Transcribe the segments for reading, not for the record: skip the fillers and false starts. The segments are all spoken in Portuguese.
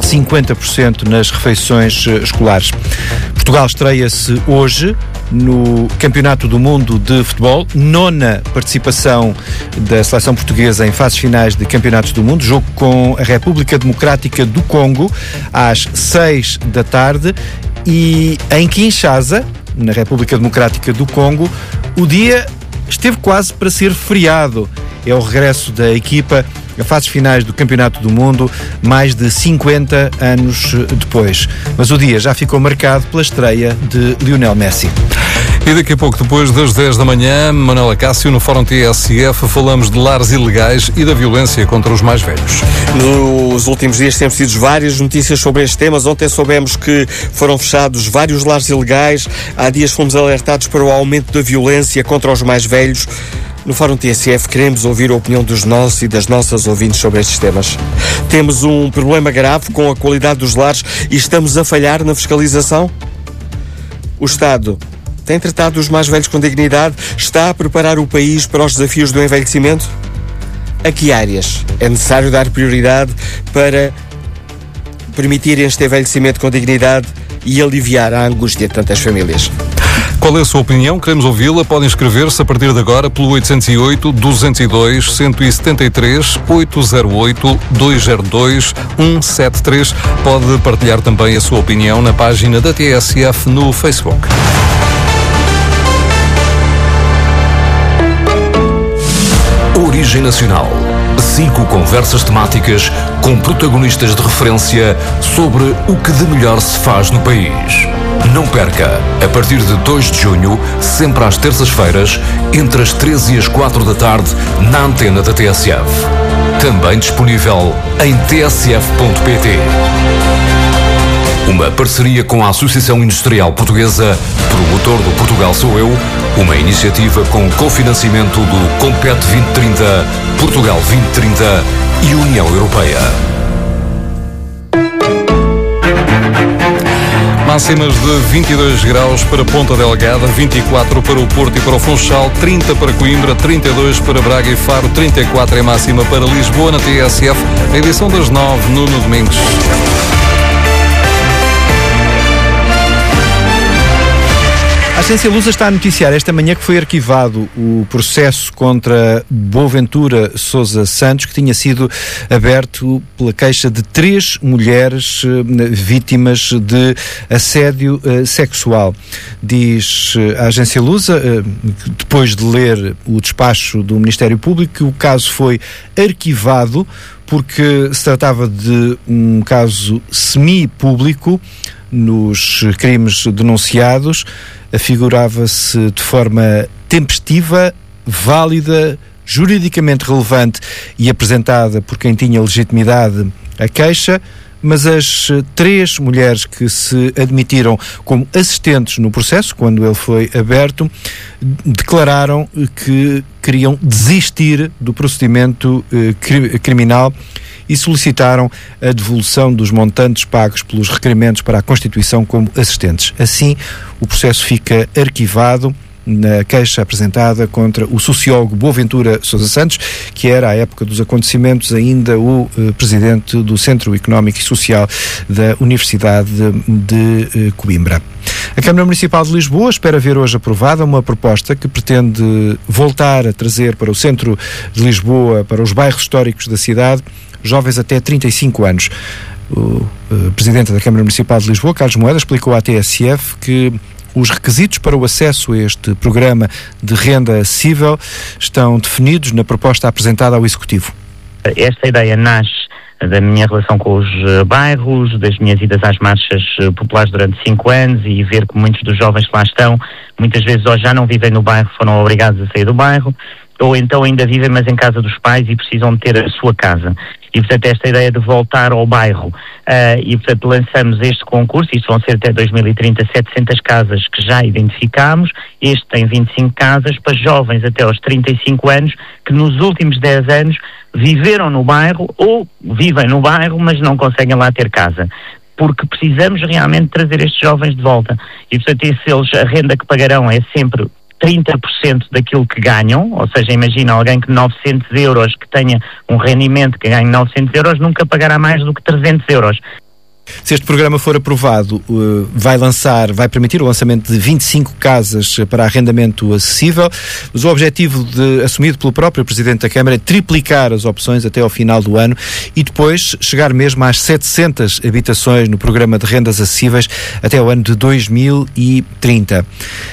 50% nas refeições escolares. Portugal estreia-se hoje no Campeonato do Mundo de Futebol, 9ª participação da seleção portuguesa em fases finais de Campeonatos do Mundo, jogo com a República Democrática do Congo às 6 da tarde, e em Kinshasa, na República Democrática do Congo, o dia esteve quase para ser feriado. É o regresso da equipa a fases finais do Campeonato do Mundo, mais de 50 anos depois. Mas o dia já ficou marcado pela estreia de Lionel Messi. E daqui a pouco, depois das 10 da manhã, Manuela Cássio, no Fórum TSF, falamos de lares ilegais e da violência contra os mais velhos. Nos últimos dias temos tido várias notícias sobre estes temas. Ontem soubemos que foram fechados vários lares ilegais. Há dias fomos alertados para o aumento da violência contra os mais velhos. No Fórum TSF queremos ouvir a opinião dos nossos e das nossas ouvintes sobre estes temas. Temos um problema grave com a qualidade dos lares e estamos a falhar na fiscalização? O Estado tem tratado os mais velhos com dignidade? Está a preparar o país para os desafios do envelhecimento? A que áreas é necessário dar prioridade para permitir este envelhecimento com dignidade e aliviar a angústia de tantas famílias? Qual é a sua opinião? Queremos ouvi-la. Podem inscrever-se a partir de agora pelo 808-202-173, 808-202-173. Pode partilhar também a sua opinião na página da TSF no Facebook. Origem Nacional. 5 conversas temáticas com protagonistas de referência sobre o que de melhor se faz no país. Não perca, a partir de 2 de junho, sempre às terças-feiras, entre as 13 e as 4 da tarde, na antena da TSF. Também disponível em tsf.pt. Uma parceria com a Associação Industrial Portuguesa, promotor do Portugal Sou Eu, uma iniciativa com cofinanciamento do Compete 2030, Portugal 2030 e União Europeia. Máximas de 22 graus para Ponta Delgada, 24 para o Porto e para o Funchal, 30 para Coimbra, 32 para Braga e Faro, 34 é máxima para Lisboa na TSF, a edição das 9, Nuno Domingos. A Agência Lusa está a noticiar esta manhã que foi arquivado o processo contra Boaventura Sousa Santos, que tinha sido aberto pela queixa de 3 mulheres vítimas de assédio sexual. Diz a Agência Lusa, depois de ler o despacho do Ministério Público, que o caso foi arquivado porque se tratava de um caso semi-público. Nos crimes denunciados, afigurava-se de forma tempestiva, válida, juridicamente relevante e apresentada por quem tinha legitimidade a queixa, mas as 3 mulheres que se admitiram como assistentes no processo, quando ele foi aberto, declararam que queriam desistir do procedimento criminal e solicitaram a devolução dos montantes pagos pelos requerimentos para a constituição como assistentes. Assim, o processo fica arquivado na queixa apresentada contra o sociólogo Boaventura Sousa Santos, que era, à época dos acontecimentos, ainda o presidente do Centro Económico e Social da Universidade de Coimbra. A Câmara Municipal de Lisboa espera ver hoje aprovada uma proposta que pretende voltar a trazer para o centro de Lisboa, para os bairros históricos da cidade, jovens até 35 anos. O presidente da Câmara Municipal de Lisboa, Carlos Moedas, explicou à TSF que os requisitos para o acesso a este programa de renda acessível estão definidos na proposta apresentada ao Executivo. Esta ideia nasce da minha relação com os bairros, das minhas idas às marchas populares durante 5 anos e ver que muitos dos jovens que lá estão, muitas vezes ou já não vivem no bairro, foram obrigados a sair do bairro, ou então ainda vivem mas em casa dos pais e precisam de ter a sua casa. E, portanto, esta ideia de voltar ao bairro, e, portanto, lançamos este concurso, isto vão ser até 2030 700 casas que já identificámos, este tem 25 casas para jovens até aos 35 anos que nos últimos 10 anos viveram no bairro ou vivem no bairro mas não conseguem lá ter casa. Porque precisamos realmente trazer estes jovens de volta. E, portanto, a renda que pagarão é sempre 30% daquilo que ganham, ou seja, imagina alguém que 900 euros, que tenha um rendimento que ganhe 900 euros, nunca pagará mais do que 300 euros. Se este programa for aprovado, vai permitir o lançamento de 25 casas para arrendamento acessível, mas o objetivo assumido pelo próprio Presidente da Câmara é triplicar as opções até ao final do ano e depois chegar mesmo às 700 habitações no programa de rendas acessíveis até o ano de 2030.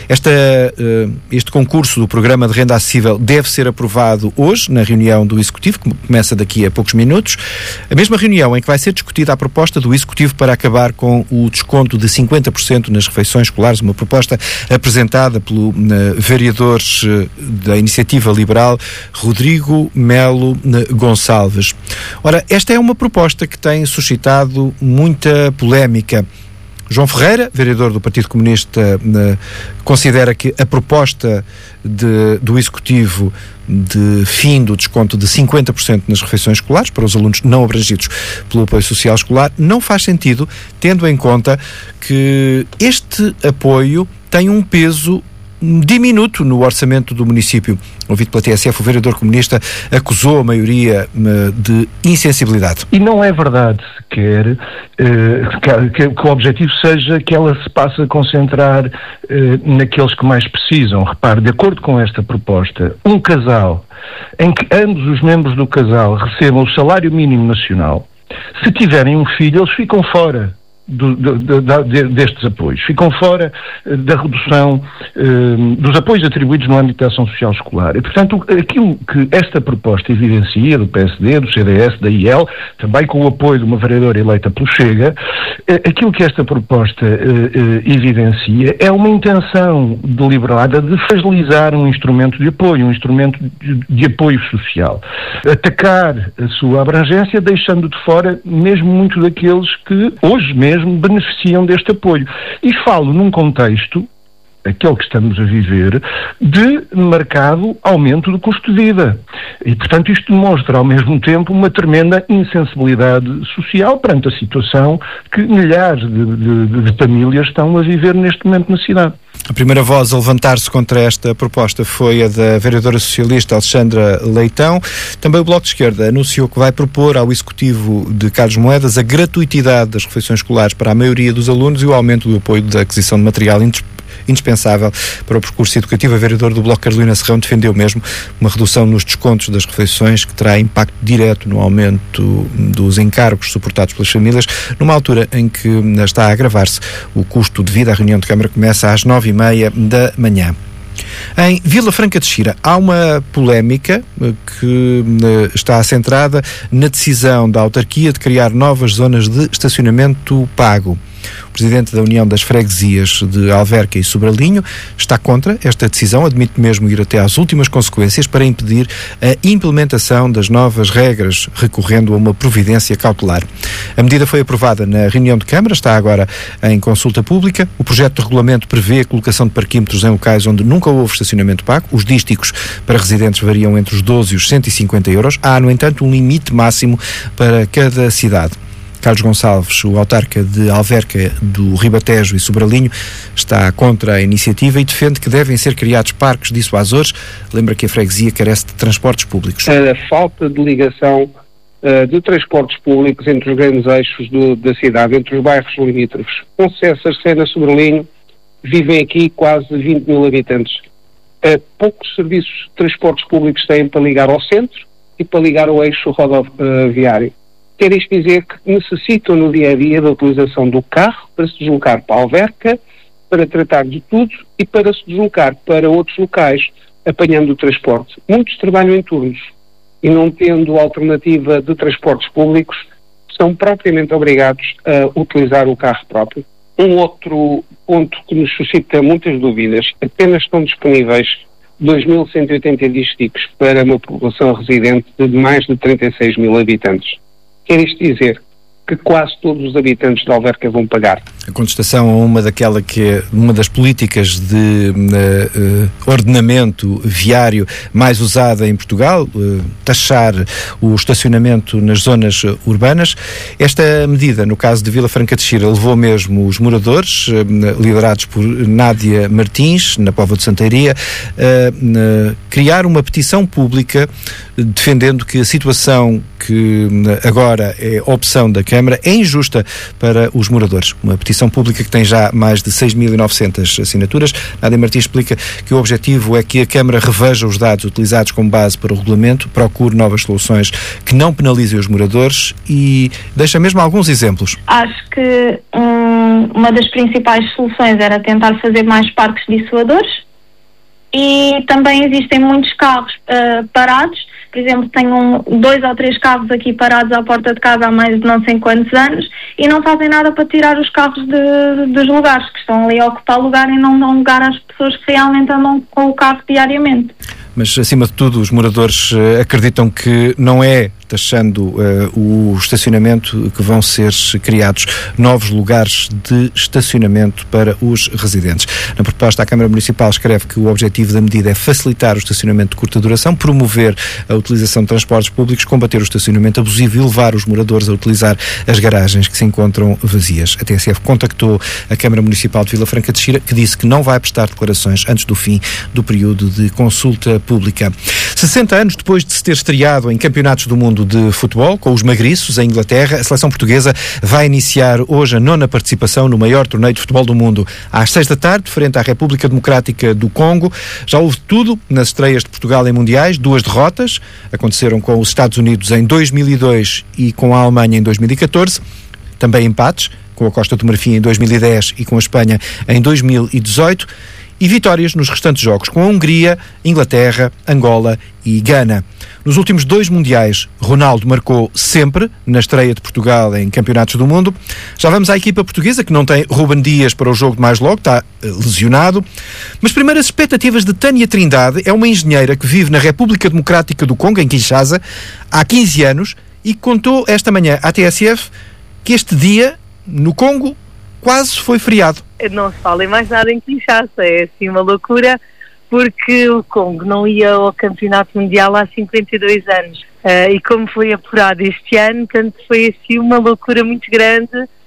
Este concurso do programa de renda acessível deve ser aprovado hoje, na reunião do Executivo, que começa daqui a poucos minutos. A mesma reunião em que vai ser discutida a proposta do Executivo para acabar com o desconto de 50% nas refeições escolares, uma proposta apresentada pelo vereador da Iniciativa Liberal, Rodrigo Melo Gonçalves. Ora, esta é uma proposta que tem suscitado muita polémica. João Ferreira, vereador do Partido Comunista, considera que a proposta do Executivo de fim do desconto de 50% nas refeições escolares para os alunos não abrangidos pelo apoio social escolar não faz sentido, tendo em conta que este apoio tem um peso diminuto no orçamento do município. Ouvido pela TSF, o vereador comunista acusou a maioria de insensibilidade. E não é verdade sequer que o objetivo seja que ela se passe a concentrar naqueles que mais precisam. Repare, de acordo com esta proposta, um casal em que ambos os membros do casal recebam o salário mínimo nacional, se tiverem um filho, eles ficam fora destes apoios, ficam fora da redução dos apoios atribuídos no âmbito da ação social escolar. E, portanto, aquilo que esta proposta evidencia do PSD, do CDS, da IEL, também com o apoio de uma vereadora eleita pelo Chega, aquilo que esta proposta evidencia é uma intenção deliberada de fragilizar um instrumento de apoio, um instrumento de apoio social. Atacar a sua abrangência, deixando de fora mesmo muito daqueles que hoje mesmo beneficiam deste apoio. E falo num contexto, aquele que estamos a viver, de marcado aumento do custo de vida. E, portanto, isto demonstra, ao mesmo tempo, uma tremenda insensibilidade social perante a situação que milhares de famílias estão a viver neste momento na cidade. A primeira voz a levantar-se contra esta proposta foi a da vereadora socialista Alexandra Leitão. Também o Bloco de Esquerda anunciou que vai propor ao Executivo de Carlos Moedas a gratuitidade das refeições escolares para a maioria dos alunos e o aumento do apoio da aquisição de material indispensável para o percurso educativo. A vereadora do Bloco, Carolina Serrão, defendeu mesmo uma redução nos descontos das refeições que terá impacto direto no aumento dos encargos suportados pelas famílias, numa altura em que está a agravar-se o custo de vida. A reunião de Câmara começa às 9h30 da manhã. Em Vila Franca de Xira há uma polémica que está centrada na decisão da autarquia de criar novas zonas de estacionamento pago. O presidente da União das Freguesias de Alverca e Sobralinho está contra esta decisão, admite mesmo ir até às últimas consequências para impedir a implementação das novas regras, recorrendo a uma providência cautelar. A medida foi aprovada na reunião de Câmara, está agora em consulta pública. O projeto de regulamento prevê a colocação de parquímetros em locais onde nunca houve estacionamento pago. Os dísticos para residentes variam entre os 12 e os 150 euros. Há, no entanto, um limite máximo para cada cidade. Carlos Gonçalves, o autarca de Alverca, do Ribatejo e Sobralinho, está contra a iniciativa e defende que devem ser criados parques dissuasores. Lembra que a freguesia carece de transportes públicos. A falta de ligação de transportes públicos entre os grandes eixos da cidade, entre os bairros limítrofes. Conceição, Sena, Sobralinho, vivem aqui quase 20 mil habitantes. Poucos serviços de transportes públicos têm para ligar ao centro e para ligar ao eixo rodoviário. Quer isto dizer que necessitam no dia-a-dia da utilização do carro para se deslocar para a Alverca, para tratar de tudo e para se deslocar para outros locais, apanhando o transporte. Muitos trabalham em turnos e, não tendo alternativa de transportes públicos, são propriamente obrigados a utilizar o carro próprio. Um outro ponto que nos suscita muitas dúvidas: apenas estão disponíveis 2.180 dísticos para uma população residente de mais de 36 mil habitantes. Quer isto dizer que quase todos os habitantes de Alverca vão pagar. A contestação a uma das políticas de ordenamento viário mais usada em Portugal, taxar o estacionamento nas zonas urbanas. Esta medida, no caso de Vila Franca de Xira, levou mesmo os moradores, liderados por Nádia Martins, na Póvoa de Santeiria, a criar uma petição pública defendendo que a situação que agora é opção da Câmara Câmara é injusta para os moradores. Uma petição pública que tem já mais de 6.900 assinaturas. Nádia Martins explica que o objetivo é que a Câmara reveja os dados utilizados como base para o regulamento, procure novas soluções que não penalizem os moradores e deixa mesmo alguns exemplos. Acho que uma das principais soluções era tentar fazer mais parques dissuadores e também existem muitos carros parados. Por exemplo, tenho 2 ou 3 carros aqui parados à porta de casa há mais de não sei quantos anos e não fazem nada para tirar os carros dos lugares, que estão ali a ocupar lugar e não dão lugar às pessoas que realmente andam com o carro diariamente. Mas, acima de tudo, os moradores acreditam que não é taxando o estacionamento que vão ser criados novos lugares de estacionamento para os residentes. Na proposta, a Câmara Municipal escreve que o objetivo da medida é facilitar o estacionamento de curta duração, promover a utilização de transportes públicos, combater o estacionamento abusivo e levar os moradores a utilizar as garagens que se encontram vazias. A TSF contactou a Câmara Municipal de Vila Franca de Xira, que disse que não vai prestar declarações antes do fim do período de consulta pública. 60 anos depois de se ter estreado em campeonatos do mundo de futebol, com os magriços em Inglaterra, a seleção portuguesa vai iniciar hoje a 9ª participação no maior torneio de futebol do mundo. Às 6 da tarde, frente à República Democrática do Congo. Já houve tudo nas estreias de Portugal em mundiais, 2 derrotas, aconteceram com os Estados Unidos em 2002 e com a Alemanha em 2014, também empates, com a Costa do Marfim em 2010 e com a Espanha em 2018, e vitórias nos restantes jogos, com a Hungria, Inglaterra, Angola e Gana. Nos últimos 2 mundiais, Ronaldo marcou sempre na estreia de Portugal em campeonatos do mundo. Já vamos à equipa portuguesa, que não tem Ruben Dias para o jogo de mais logo, está lesionado. Mas primeiro as expectativas de Tânia Trindade, é uma engenheira que vive na República Democrática do Congo, em Kinshasa, há 15 anos, e contou esta manhã à TSF que este dia, no Congo, quase foi feriado. Não se fala em mais nada em Kinshasa, é assim uma loucura, porque o Congo não ia ao Campeonato Mundial há 52 anos. E como foi apurado este ano, portanto foi assim uma loucura muito grande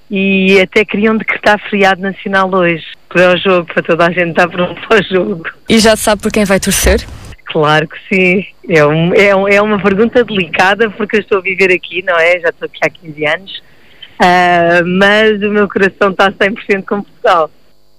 e até queriam decretar feriado nacional hoje para o jogo, para toda a gente estar pronto para o jogo. E já sabe por quem vai torcer? Claro que sim. É uma pergunta delicada porque eu estou a viver aqui, não é? Já estou aqui há 15 anos. Mas o meu coração está 100% com Portugal.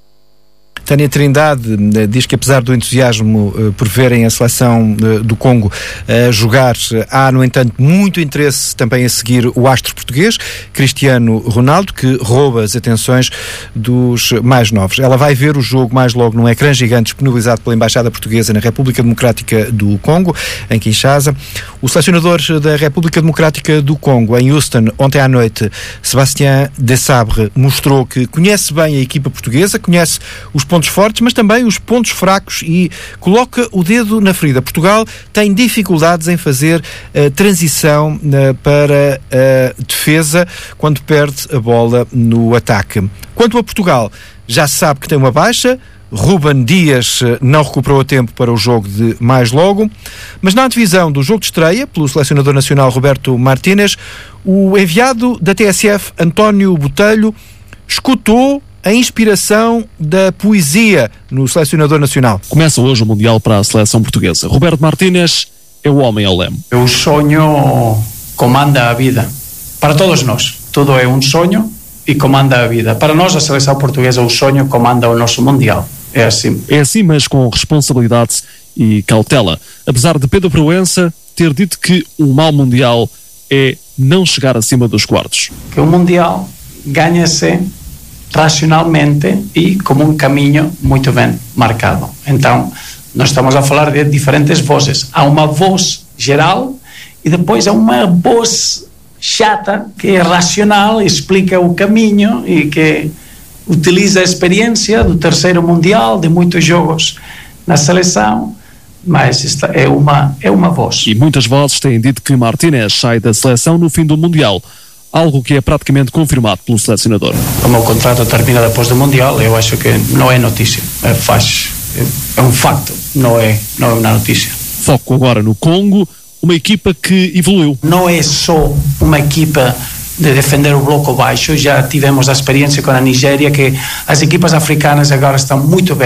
Tânia Trindade diz que, apesar do entusiasmo por verem a seleção do Congo jogar, há, no entanto, muito interesse também a seguir o astro português, Cristiano Ronaldo, que rouba as atenções dos mais novos. Ela vai ver o jogo mais logo num ecrã gigante disponibilizado pela Embaixada Portuguesa na República Democrática do Congo, em Kinshasa. O selecionador da República Democrática do Congo, em Houston, ontem à noite, Sébastien Desabre, mostrou que conhece bem a equipa portuguesa, conhece os pontos fortes, mas também os pontos fracos e coloca o dedo na ferida. Portugal tem dificuldades em fazer a transição para a defesa quando perde a bola no ataque. Quanto a Portugal, já se sabe que tem uma baixa. Ruben Dias não recuperou a tempo para o jogo de mais logo, mas na antevisão do jogo de estreia, pelo selecionador nacional Roberto Martínez, o enviado da TSF, António Botelho, escutou a inspiração da poesia no selecionador nacional. Começa hoje o Mundial para a seleção portuguesa. Roberto Martínez é o homem ao leme. O sonho comanda a vida. Para todos nós, tudo é um sonho e comanda a vida. Para nós, a seleção portuguesa, o sonho comanda o nosso Mundial. É assim. É assim, mas com responsabilidade e cautela. Apesar de Pedro Proença ter dito que um mau Mundial é não chegar acima dos quartos. Que o Mundial ganha-se racionalmente e como um caminho muito bem marcado. Então, nós estamos a falar de diferentes vozes. Há uma voz geral e depois há uma voz chata que é racional, explica o caminho e que utiliza a experiência do terceiro Mundial, de muitos jogos na seleção, mas esta é uma voz. E muitas vozes têm dito que Martínez sai da seleção no fim do Mundial, algo que é praticamente confirmado pelo selecionador. Como o contrato termina depois do Mundial, eu acho que não é notícia, é um facto, não é uma notícia. Foco agora no Congo, uma equipa que evoluiu. Não é só uma equipa de defender o bloco baixo, já tivemos a experiência com a Nigéria, que as equipas africanas agora estão muito bem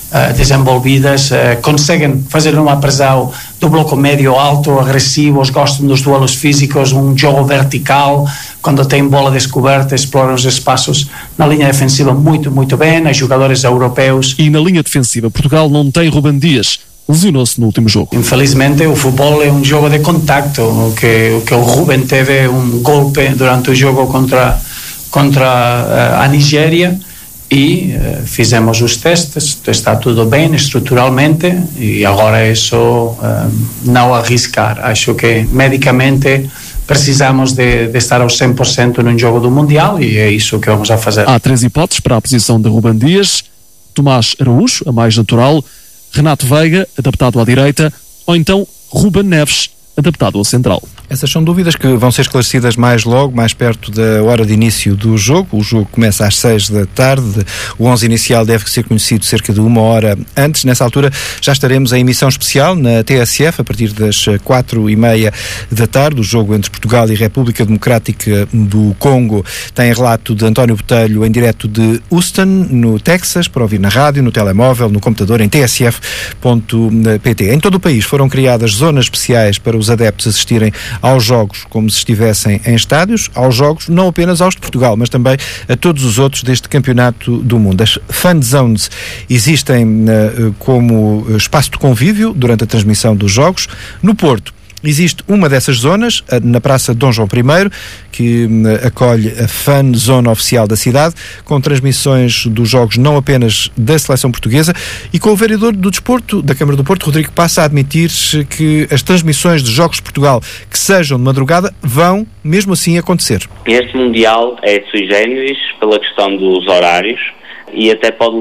desenvolvidas, conseguem fazer uma pressão do bloco médio alto, agressivos, gostam dos duelos físicos, um jogo vertical, quando tem bola descoberta, exploram os espaços na linha defensiva muito, muito bem, os jogadores europeus. E na linha defensiva, Portugal não tem Ruben Dias, lesionou-se no último jogo. Infelizmente o futebol é um jogo de contacto, o que o Ruben teve um golpe durante o jogo contra a Nigéria, e fizemos os testes, está tudo bem estruturalmente, e agora é só não arriscar. Acho que medicamente precisamos de estar aos 100% num jogo do Mundial, e é isso que vamos a fazer. Há 3 hipóteses para a posição de Ruben Dias: Tomás Araújo, a mais natural, Renato Veiga, adaptado à direita, ou então Ruben Neves, adaptado ao central. Essas são dúvidas que vão ser esclarecidas mais logo, mais perto da hora de início do jogo. O jogo começa às 6 da tarde. O 11 inicial deve ser conhecido cerca de 1 hora antes. Nessa altura já estaremos em emissão especial na TSF, a partir das 4:30 da tarde. O jogo entre Portugal e República Democrática do Congo tem relato de António Botelho em direto de Houston, no Texas, para ouvir na rádio, no telemóvel, no computador, em tsf.pt. Em todo o país foram criadas zonas especiais para os adeptos assistirem aos jogos como se estivessem em estádios, aos jogos não apenas aos de Portugal, mas também a todos os outros deste campeonato do mundo. As fan zones existem como espaço de convívio durante a transmissão dos jogos. No Porto existe uma dessas zonas, na Praça de Dom João I, que acolhe a fan zone oficial da cidade, com transmissões dos jogos não apenas da seleção portuguesa, e com o vereador do Desporto da Câmara do Porto, Rodrigo Passa, a admitir que as transmissões de jogos de Portugal que sejam de madrugada vão mesmo assim acontecer. Este Mundial é sui generis pela questão dos horários, e até pode